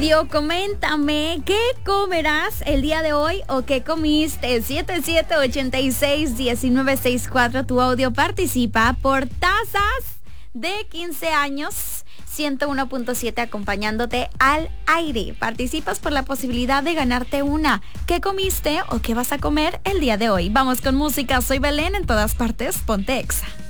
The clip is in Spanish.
audio, coméntame qué comerás el día de hoy o qué comiste. 77861964, tu audio participa por tazas de 15 años, 101.7 acompañándote al aire. Participas por la posibilidad de ganarte una. ¿Qué comiste o qué vas a comer el día de hoy? Vamos con música, soy Belén, en todas partes, ponte Exa.